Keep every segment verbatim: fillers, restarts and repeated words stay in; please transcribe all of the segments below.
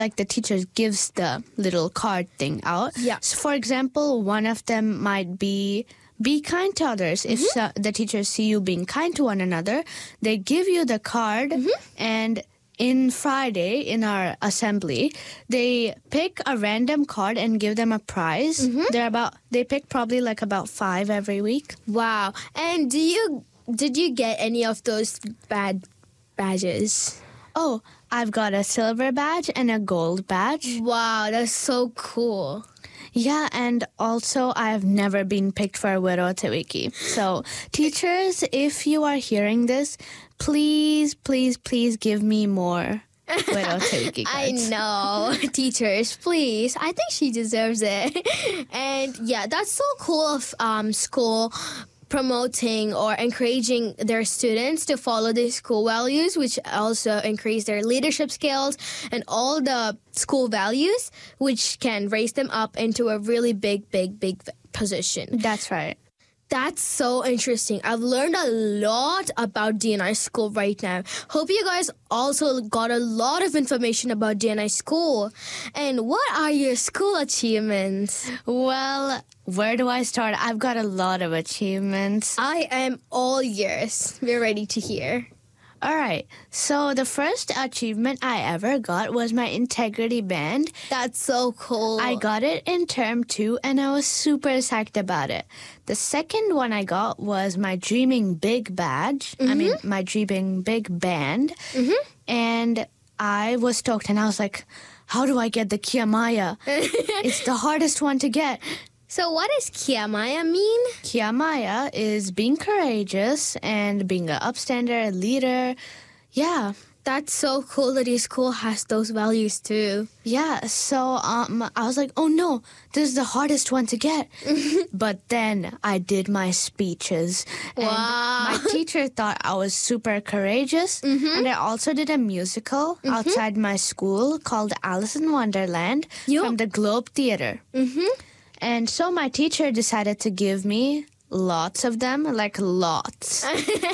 like the teacher gives the little card thing out. Yeah. So for example, one of them might be be kind to others. If Mm-hmm. so, the teachers see you being kind to one another, they give you the card, Mm-hmm. and in Friday in our assembly, they pick a random card and give them a prize. Mm-hmm. They're about they pick probably like about five every week. Wow. And do you did you get any of those bad badges? Oh, I've got a silver badge and a gold badge. Wow, that's so cool. Yeah, and also I've never been picked for Widow Tawiki. So, teachers, if you are hearing this, please, please, please give me more Widow Tawiki I cards. know. Teachers, please. I think she deserves it. And yeah, that's so cool of um, school promoting or encouraging their students to follow the school values, which also increase their leadership skills and all the school values, which can raise them up into a really big, big, big position. That's right. That's so interesting. I've learned a lot about D N I school right now. Hope you guys also got a lot of information about D N I school. And what are your school achievements? Well, where do I start? I've got a lot of achievements. I am all yours. We're ready to hear. All right. So the first achievement I ever got was my integrity band. That's so cool. I got it in term two, and I was super psyched about it. The second one I got was my Dreaming Big badge. I mean, my Dreaming Big band. And I was stoked, and I was like, how do I get the Kiamaya? It's the hardest one to get. So what does Kiamaya mean? Kiamaya is being courageous and being an upstander, a leader. Yeah. That's so cool that your school has those values too. Yeah, so um, I was like, oh no, this is the hardest one to get. But then I did my speeches. And Wow. my teacher thought I was super courageous. And I also did a musical outside my school called Alice in Wonderland Yo. from the Globe Theater. Mm-hmm. And so my teacher decided to give me lots of them, like lots.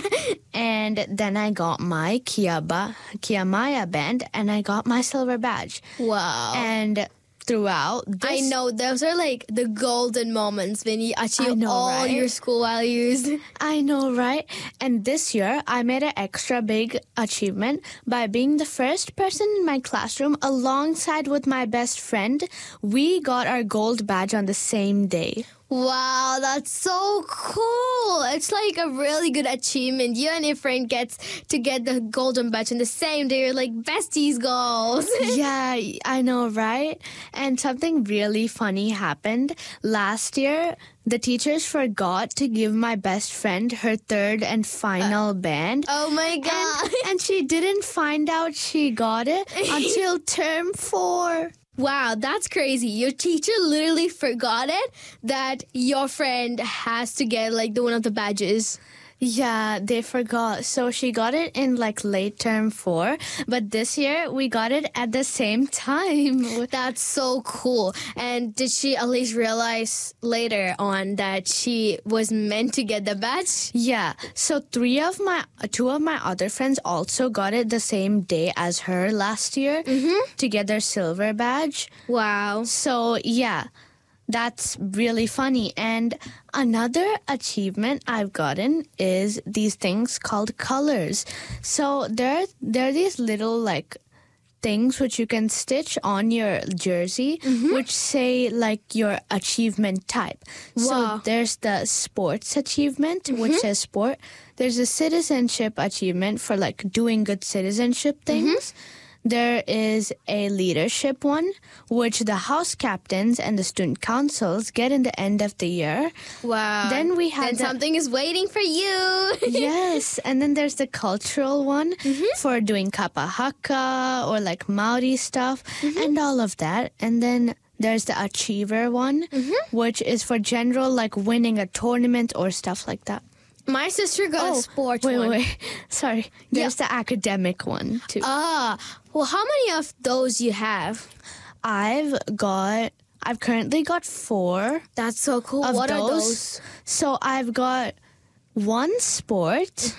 And then I got my Kiaba, Kiamaya band, and I got my silver badge. Wow. And throughout this, I know, those are like the golden moments when you achieve I know, all right? your school values. I know, right? And this year, I made an extra big achievement by being the first person in my classroom alongside with my best friend. We got our gold badge on the same day. Wow, that's so cool. It's like a really good achievement. You and your friend gets to get the golden badge on the same day. You're like besties goals. Yeah, I know, right? And something really funny happened. Last year, the teachers forgot to give my best friend her third and final band. Oh my god. And, and she didn't find out she got it until term four. Wow, that's crazy. Your teacher literally forgot it that your friend has to get like the one of the badges. Yeah, they forgot. So she got it in like late term four, but this year we got it at the same time. That's so cool. And did she at least realize later on that she was meant to get the badge? Yeah, so three of my, two of my other friends also got it the same day as her last year to get their silver badge. Wow. So yeah, that's really funny. And another achievement I've gotten is these things called colors. So there, there are these little like things which you can stitch on your jersey, which say like your achievement type. Wow. So there's the sports achievement, which says sport. There's a citizenship achievement for like doing good citizenship things. There is a leadership one, which the house captains and the student councils get in the end of the year. Wow. Then we have Then the- something is waiting for you. Yes, and then there's the cultural one for doing kapa haka or like Maori stuff and all of that. And then there's the achiever one, which is for general like winning a tournament or stuff like that. My sister got a sports wait, one. wait, wait. Sorry. There's the academic one too. Ah, well, how many of those you have? I've got, I've currently got four That's so cool. of What those. are those? So I've got one sport,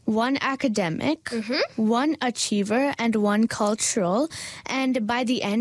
one academic, one achiever, and one cultural. And by the end